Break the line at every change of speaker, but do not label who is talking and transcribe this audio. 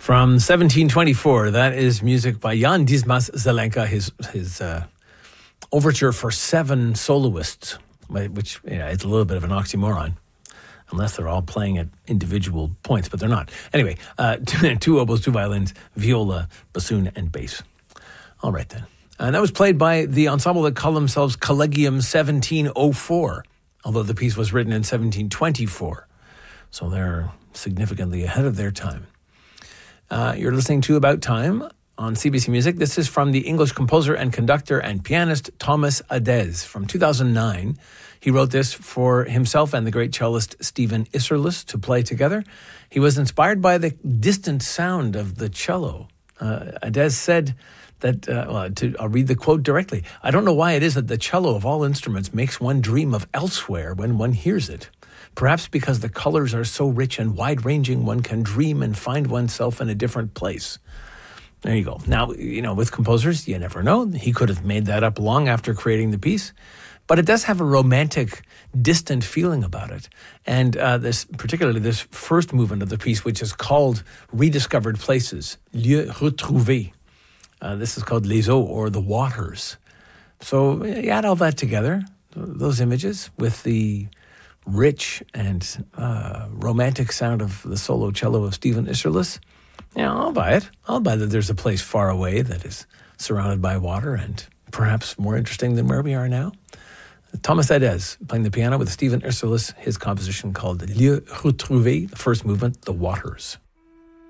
From 1724, that is music by Jan Dismas Zelenka, his overture for 7 soloists, which it's a little bit of an oxymoron, unless they're all playing at individual points, but they're not. Anyway, 2 oboes, 2 violins, viola, bassoon, and bass. All right, then. And that was played by the ensemble that call themselves Collegium 1704, although the piece was written in 1724. So they're significantly ahead of their time. You're listening to About Time on CBC Music. This is from the English composer and conductor and pianist Thomas Adès from 2009. He wrote this for himself and the great cellist Stephen Isserlis to play together. He was inspired by the distant sound of the cello. Adès said that, I'll read the quote directly. "I don't know why it is that the cello of all instruments makes one dream of elsewhere when one hears it. Perhaps because the colors are so rich and wide-ranging, one can dream and find oneself in a different place." There you go. Now, with composers, you never know. He could have made that up long after creating the piece. But it does have a romantic, distant feeling about it. And particularly this first movement of the piece, which is called Rediscovered Places, Lieux Retrouvés. This is called Les Eaux, or the Waters. So you add all that together, those images, with the rich and romantic sound of the solo cello of Stephen Isserlis. Yeah, I'll buy it. I'll buy that there's a place far away that is surrounded by water and perhaps more interesting than where we are now. Thomas Adès playing the piano with Stephen Isserlis, his composition called Lieux Retrouvés, the first movement, The Waters.